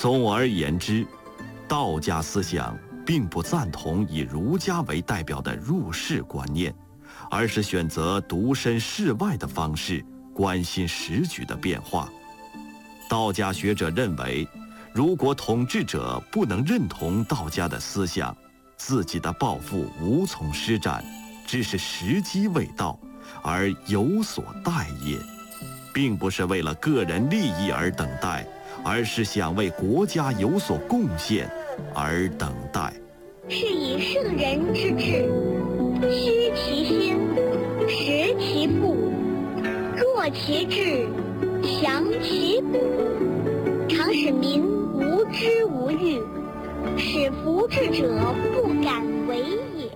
总而言之，道家思想并不赞同以儒家为代表的入世观念，而是选择独身事外的方式，关心时局的变化。道家学者认为，如果统治者不能认同道家的思想，自己的抱负无从施展，只是时机未到，而有所待也，并不是为了个人利益而等待，而是想为国家有所贡献而等待。 是以圣人之治，虚其心，实其腹，弱其志，强其骨，常使民无知无欲，使服治者不敢为也。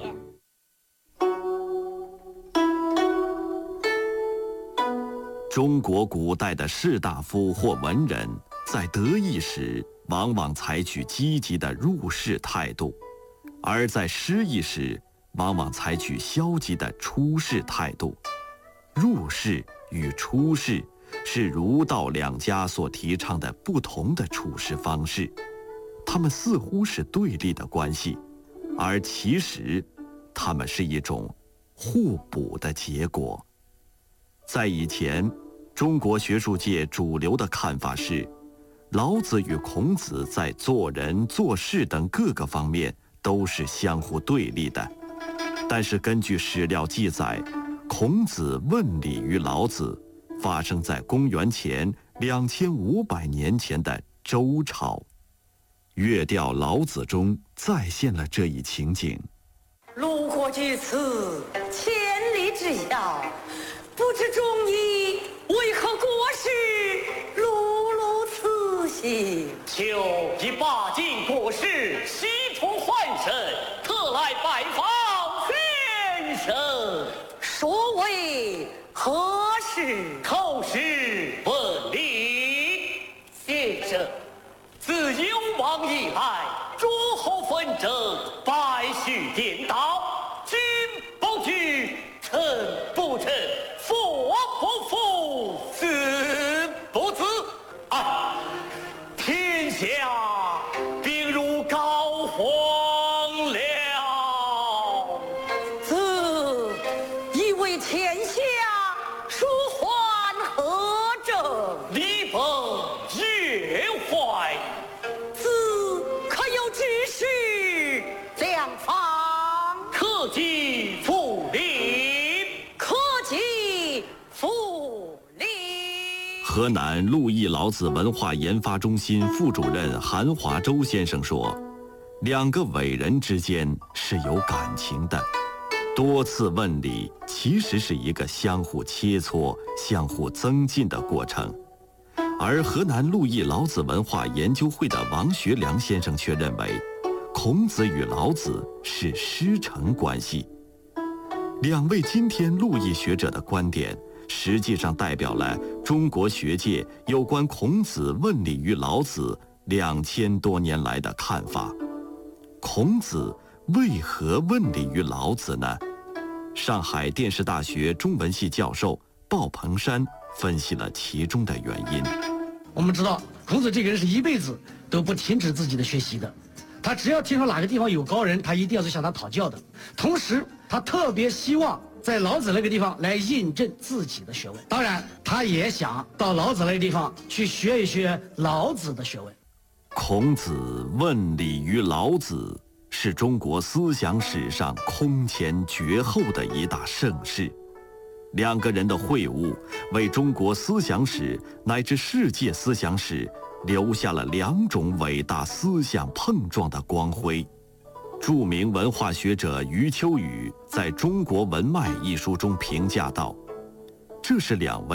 中国古代的士大夫或文人，在得意时往往采取积极的入世态度，而在失意时往往采取消极的出世态度。入世与出世是儒道两家所提倡的不同的处事方式，它们似乎是对立的关系，而其实它们是一种互补的结果。在以前，中国学术界主流的看法是，老子与孔子在做人做事等各个方面都是相互对立的。但是根据史料记载，孔子问礼于老子发生在公元前2500年前的周朝。乐调《老子》中再现了这一情景。 路过于此，千里之遥，不知忠义，为何国事碌碌此行？ 求以罢尽国事，西出换身，特来拜访先生。 所谓何事？ 叩师问礼。先生，自幽王以来，诸侯纷争，百绪颠倒，君不惧，臣不臣，父不服，子不子。天下病入膏肓了。 子以为天下孰患何症？ 礼崩乐坏。 子可有指示良方？ 克己复礼。 克己复礼。 河南陆毅老子文化研发中心副主任韩华洲先生说，两个伟人之间是有感情的，多次问礼其实是一个相互切磋、相互增进的过程。而河南陆毅老子文化研究会的王学良先生却认为，孔子与老子是师承关系。两位今天陆毅学者的观点实际上代表了中国学界有关孔子问礼于老子2000多年来的看法。孔子为何问礼于老子呢？上海电视大学中文系教授鲍鹏山分析了其中的原因。 我们知道，孔子这个人是一辈子都不停止自己的学习的，他只要听说哪个地方有高人，他一定要去向他讨教的。同时，他特别希望在老子那个地方来印证自己的学问。当然，他也想到老子那个地方去学一学老子的学问。 孔子问礼于老子是中国思想史上空前绝后的一大盛事。两个人的会晤为中国思想史乃至世界思想史留下了两种伟大思想碰撞的光辉。著名文化学者余秋雨在《中国文脉》一书中评价道，这是两位